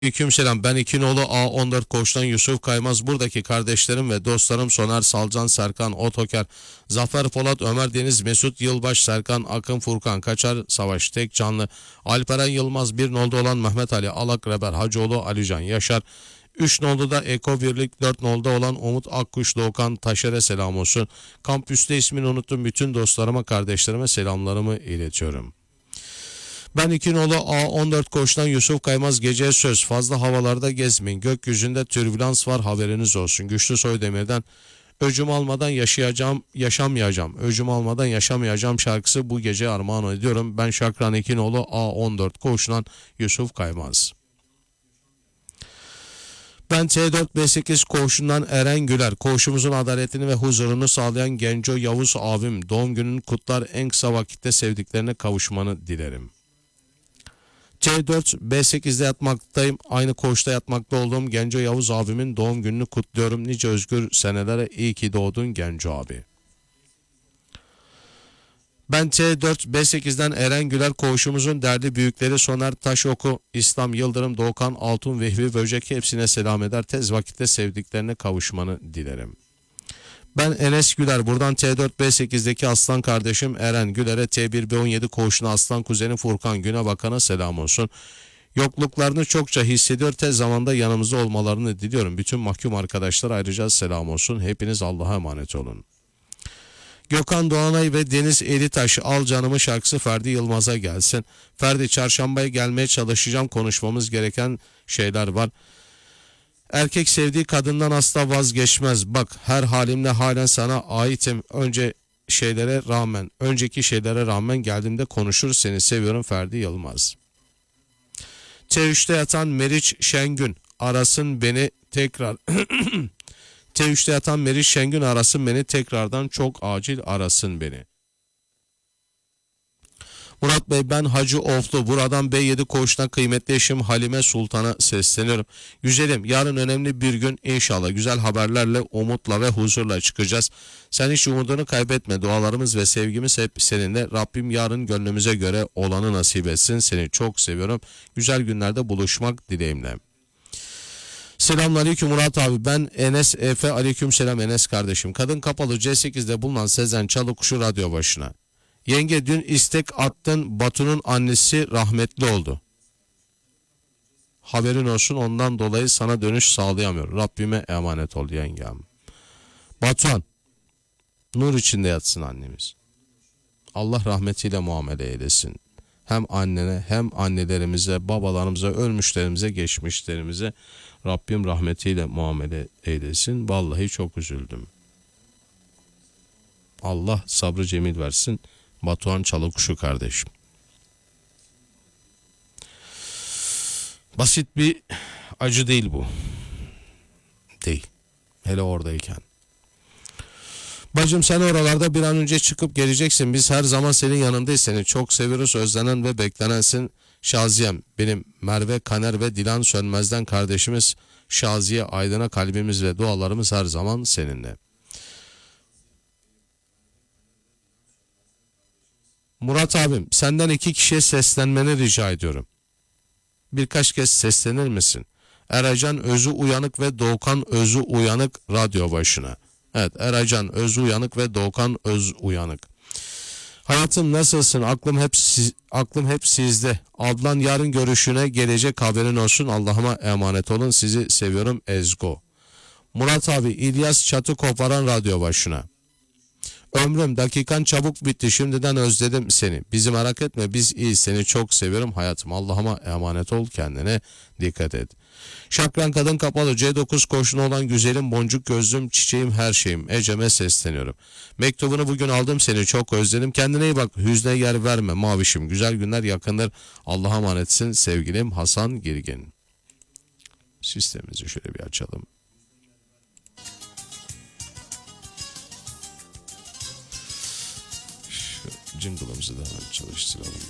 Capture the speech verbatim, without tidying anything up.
Aleykümselam, ben İkinoğlu A on dört Koç'tan Yusuf Kaymaz. Buradaki kardeşlerim ve dostlarım Soner, Salcan, Serkan, Otoker, Zafer Polat, Ömer Deniz, Mesut Yılbaş, Serkan, Akın, Furkan, Kaçar, Savaş, Tek Canlı, Alperen Yılmaz, bir nolda olan Mehmet Ali, Alak, Reber, Hacıoğlu, Alican, Yaşar, üç nolda da Eko Birlik, dört nolda olan Umut Akkuş, Doğukan, Taşer'e selam olsun. Kampüste ismini unuttum, bütün dostlarıma, kardeşlerime selamlarımı iletiyorum. Ben İkinoğlu A on dört Koç'tan Yusuf Kaymaz. Geceye söz, fazla havalarda gezmeyin. Gökyüzünde türbülans var, haberiniz olsun. Güçlü Soydemir'den öcüm almadan yaşayacağım, yaşamayacağım. Öcüm almadan yaşamayacağım şarkısı bu gece armağan ediyorum. Ben Şakran İkinoğlu A on dört Koç'tan Yusuf Kaymaz. Ben T dört B sekiz koğuşundan Eren Güler. Koğuşumuzun adaletini ve huzurunu sağlayan Genco Yavuz abim. Doğum gününü kutlar, en kısa vakitte sevdiklerine kavuşmanı dilerim. C dört B sekizde yatmaktayım. Aynı koğuşta yatmakta olduğum Genco Yavuz abimin doğum gününü kutluyorum. Nice özgür senelere, iyi ki doğdun Genco abi. Ben C dört B sekizden Eren Güler. Koğuşumuzun derdi büyükleri Soner Taşoku, İslam Yıldırım, Doğukan Altun, Vehbi Böcek, hepsine selam eder. Tez vakitte sevdiklerine kavuşmanı dilerim. Ben Enes Güler. Buradan T dört B sekizdeki aslan kardeşim Eren Güler'e, T bir B on yedi koğuşuna aslan kuzeni Furkan Günebakan'a selam olsun. Yokluklarını çokça hissediyor, tez zamanda yanımızda olmalarını diliyorum. Bütün mahkum arkadaşlar ayrıca selam olsun. Hepiniz Allah'a emanet olun. Gökhan Doğanay ve Deniz Elitaş, Al Canımı şarkısı Ferdi Yılmaz'a gelsin. Ferdi, çarşambaya gelmeye çalışacağım, konuşmamız gereken şeyler var. Erkek sevdiği kadından asla vazgeçmez. Bak, her halimle halen sana aitim. Önce şeylere rağmen, önceki şeylere rağmen geldiğimde konuşur, seni seviyorum Ferdi Yılmaz. T üçte yatan Meriç Şengün arasın beni tekrar. T üçte yatan Meriç Şengün arasın beni tekrardan, çok acil arasın beni. Murat Bey, ben Hacı Oflu. Buradan B yedi koğuştan kıymetli eşim Halime Sultan'a sesleniyorum. Güzelim, yarın önemli bir gün, inşallah güzel haberlerle, umutla ve huzurla çıkacağız. Sen hiç umudunu kaybetme. Dualarımız ve sevgimiz hep seninle. Rabbim yarın gönlümüze göre olanı nasip etsin. Seni çok seviyorum. Güzel günlerde buluşmak dileğimle. Selamünaleyküm Murat abi. Ben Enes Efe. Aleykümselam Enes kardeşim. Kadın Kapalı C sekizde bulunan Sezen Çalıkuşu radyo başına. Yenge, dün istek attın, Batu'nun annesi rahmetli oldu. Haberin olsun, ondan dolayı sana dönüş sağlayamıyor. Rabbime emanet ol yengem. Batuhan, nur içinde yatsın annemiz. Allah rahmetiyle muamele eylesin. Hem annene hem annelerimize, babalarımıza, ölmüşlerimize, geçmişlerimize Rabbim rahmetiyle muamele eylesin. Vallahi çok üzüldüm. Allah sabrı cemil versin. Batuhan Çalıkuşu kardeşim. Basit bir acı değil bu. Değil. Hele oradayken. Bacım, sen oralarda bir an önce çıkıp geleceksin. Biz her zaman senin yanındayız. Seni çok seviyoruz. Özlenen ve beklenensin. Şaziyem, benim Merve Kaner ve Dilan Sönmez'den kardeşimiz Şaziye Aydın'a kalbimiz ve dualarımız her zaman seninle. Murat abim, senden iki kişiye seslenmeni rica ediyorum. Birkaç kez seslenir misin? Eracan Özü Uyanık ve Doğukan Özü Uyanık radyo başına. Evet, Eracan Özü Uyanık ve Doğukan Öz Uyanık. Hayatım, nasılsın? Aklım hep siz, aklım hep sizde. Ablan yarın görüşüne gelecek, haberin olsun. Allah'ıma emanet olun. Sizi seviyorum Ezgo. Murat abi, İlyas Çatı Koparan radyo başına. Ömrüm, dakikan çabuk bitti, şimdiden özledim seni. Bizi merak etme, biz iyiyiz, seni çok seviyorum hayatım. Allah'ıma emanet ol, kendine dikkat et. Şakran Kadın Kapalı C dokuz koşunu olan güzelim, boncuk gözlüm, çiçeğim, her şeyim Ecem'e sesleniyorum. Mektubunu bugün aldım, seni çok özledim. Kendine iyi bak, hüzne yer verme mavişim. Güzel günler yakındır. Allah'a emanetsin sevgilim Hasan Girgin. Sistemimizi şöyle bir açalım. Jingle'ımızı da hemen çalıştıralım.